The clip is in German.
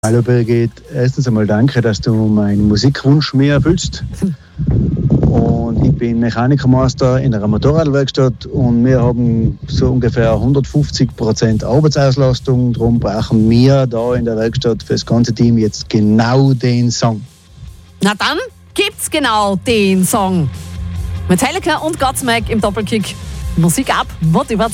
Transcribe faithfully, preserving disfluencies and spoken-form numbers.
Hallo Birgit, erstens einmal danke, dass du meinen Musikwunsch mir erfüllst. Und ich bin Mechanikermeister in einer Motorradwerkstatt und wir haben so ungefähr hundertfünfzig Prozent Arbeitsauslastung. Darum brauchen wir da in der Werkstatt für das ganze Team jetzt genau den Song. Na dann gibt's genau den Song. Metallica und Godsmack im Doppelkick. Musik ab, Motivation.